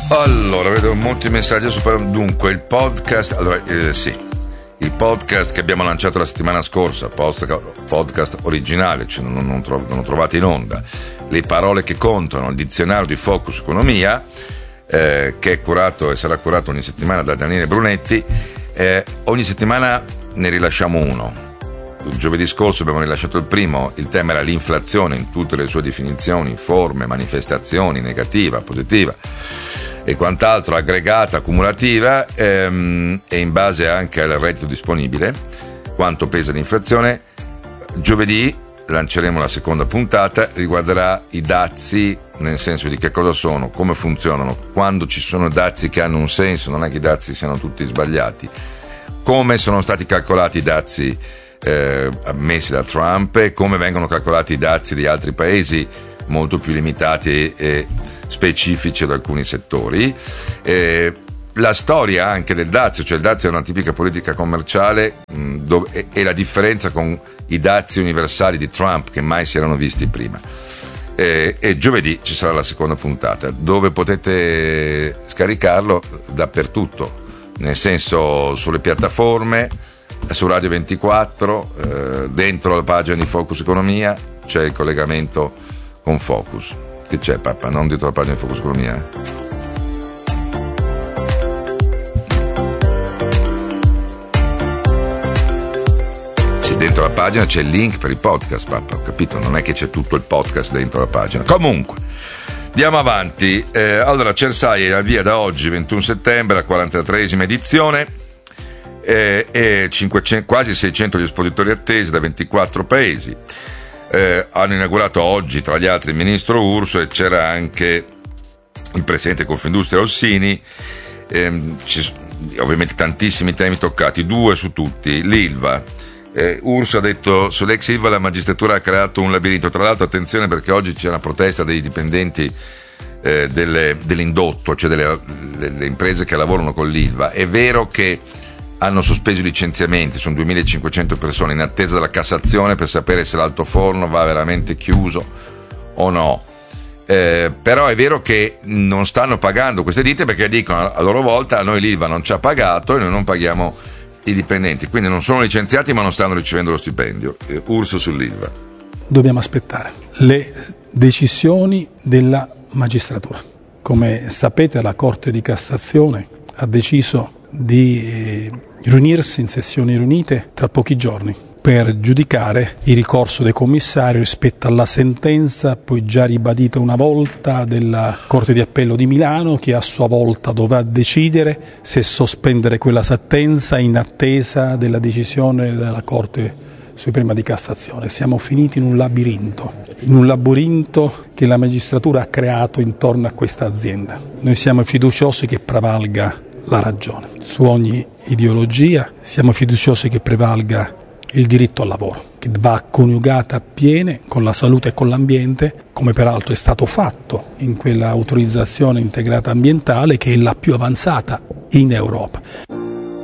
Allora, vedo molti messaggi dunque il podcast. Allora, sì, il podcast che abbiamo lanciato la settimana scorsa, podcast originale, cioè non lo trovate in onda. Le parole che contano, il dizionario di Focus Economia, che è curato e sarà curato ogni settimana da Daniele Brunetti. Ogni settimana ne rilasciamo uno. Il giovedì scorso abbiamo rilasciato il primo, il tema era l'inflazione in tutte le sue definizioni, forme, manifestazioni, negativa, positiva e quant'altro, aggregata, cumulativa, e in base anche al reddito disponibile, quanto pesa l'inflazione. Giovedì lanceremo la seconda puntata, riguarderà i dazi, nel senso di che cosa sono, come funzionano, quando ci sono dazi che hanno un senso, non è che i dazi siano tutti sbagliati, come sono stati calcolati i dazi ammessi da Trump e come vengono calcolati i dazi di altri paesi molto più limitati e specifici ad alcuni settori. La storia anche del dazio, cioè il dazio è una tipica politica commerciale e la differenza con i dazi universali di Trump che mai si erano visti prima. E giovedì ci sarà la seconda puntata dove potete scaricarlo dappertutto, nel senso sulle piattaforme, su Radio 24, dentro la pagina di Focus Economia c'è il collegamento con Focus. Che c'è, papà? Non dentro la pagina di Focus Economia? Sì, dentro la pagina c'è il link per i podcast, papà, ho capito? Non è che c'è tutto il podcast dentro la pagina. Comunque, andiamo avanti. Allora, CERSAI è al via da oggi, 21 settembre, la 43esima edizione. E 500, quasi 600 gli espositori attesi da 24 paesi. Hanno inaugurato oggi, tra gli altri, il ministro Urso, e c'era anche il presidente Confindustria Ossini. Ovviamente tantissimi temi toccati, due su tutti. L'Ilva. Urso ha detto sull'ex Ilva la magistratura ha creato un labirinto. Tra l'altro, attenzione, perché oggi c'è una protesta dei dipendenti dell'indotto, cioè delle imprese che lavorano con l'Ilva. È vero che hanno sospeso i licenziamenti, sono 2.500 persone in attesa della Cassazione per sapere se l'altoforno va veramente chiuso o no. Però è vero che non stanno pagando queste ditte perché dicono a loro volta a noi l'Ilva non ci ha pagato e noi non paghiamo i dipendenti, quindi non sono licenziati ma non stanno ricevendo lo stipendio. Urso sull'Ilva. Dobbiamo aspettare le decisioni della magistratura. Come sapete, la Corte di Cassazione ha deciso di riunirsi in sessioni riunite tra pochi giorni per giudicare il ricorso del commissario rispetto alla sentenza poi già ribadita una volta della Corte di Appello di Milano, che a sua volta dovrà decidere se sospendere quella sentenza in attesa della decisione della Corte Suprema di Cassazione. Siamo finiti in un labirinto che la magistratura ha creato intorno a questa azienda. Noi siamo fiduciosi che prevalga la ragione su ogni ideologia, siamo fiduciosi che prevalga il diritto al lavoro, che va coniugata appieno con la salute e con l'ambiente, come peraltro è stato fatto in quella autorizzazione integrata ambientale che è la più avanzata in Europa.